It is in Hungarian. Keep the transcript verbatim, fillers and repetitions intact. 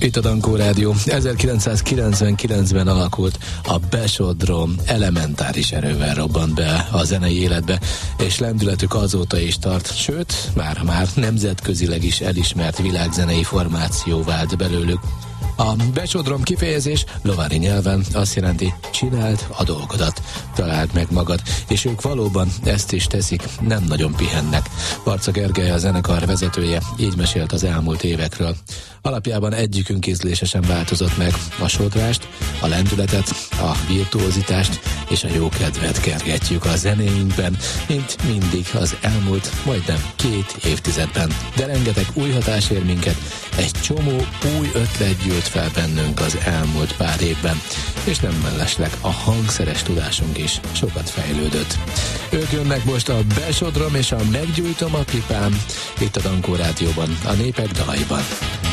Itt a Dankó Rádió. ezerkilencszázkilencvenkilencben alakult a Besodrom, elementáris erővel robbant be a zenei életbe, és lendületük azóta is tart, sőt, már-már nemzetközileg is elismert világzenei formáció vált belőlük. A Besodrom kifejezés lovári nyelven azt jelenti, csináld a dolgodat, találd meg magad, és ők valóban ezt is teszik, nem nagyon pihennek. Barca Gergely, a zenekar vezetője, így mesélt az elmúlt évekről. Alapjában egyikünk ízlése sem változott meg, a sodrást, a lendületet, a virtuózitást és a jó kedvet kergetjük a zenéinkben, mint mindig az elmúlt majdnem két évtizedben. De rengeteg új hatás ér minket, egy csomó új ötlet gyűlt fel bennünk az elmúlt pár évben, és nem mellesleg a hangszeres tudásunk is sokat fejlődött. Ők jönnek most a Besodrom és a Meggyújtom a pipám, itt a Dankó Rádióban, a Népek dalaiban.